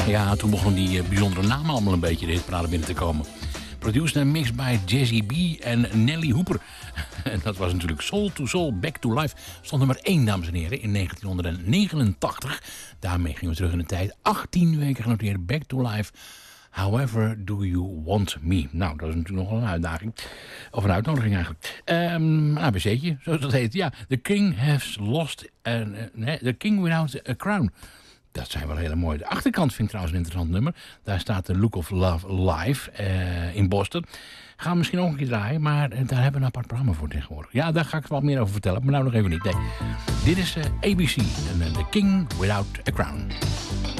Ja, toen begonnen die bijzondere namen allemaal een beetje de hitparade binnen te komen. Produced en mixed bij Jazzy B en Nelly Hooper. En dat was natuurlijk Soul to Soul, Back to Life. Stond nummer 1, dames en heren, in 1989. Daarmee gingen we terug in de tijd. 18 weken genoteerd, Back to Life. However do you want me? Nou, dat is natuurlijk nog wel een uitdaging. Of een uitnodiging eigenlijk. Een ABC'tje, zoals dat heet. Ja, The King has lost... The King without a crown. Dat zijn wel hele mooie. De achterkant vind ik trouwens een interessant nummer. Daar staat de Look of Love live in Boston. Gaan we misschien ook een keer draaien, maar daar hebben we een apart programma voor tegenwoordig. Ja, daar ga ik wat meer over vertellen, maar nou nog even niet. Nee. Dit is ABC en The King Without a Crown.